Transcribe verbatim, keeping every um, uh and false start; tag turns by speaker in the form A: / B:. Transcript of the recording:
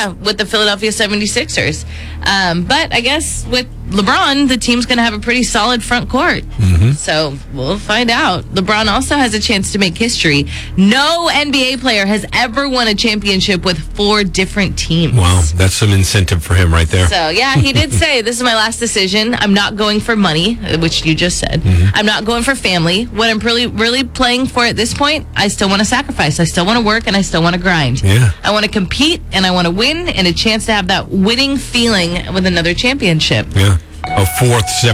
A: Yeah, with the Philadelphia seventy-sixers. Um, but I guess with LeBron, the team's going to have a pretty solid front court.
B: Mm-hmm.
A: So we'll find out. LeBron also has a chance to make history. No N B A player has ever won a championship with four different teams.
B: Wow, that's some incentive for him right there.
A: So, yeah, he did say, this is my last decision. I'm not going for money, which you just said.
B: Mm-hmm.
A: I'm not going for family. What I'm really, really playing for at this point, I still want to sacrifice. I still want to work, and I still want to grind.
B: Yeah.
A: I want to compete, and I want to win, and a chance to have that winning feeling with another championship.
B: Yeah. A fourth separate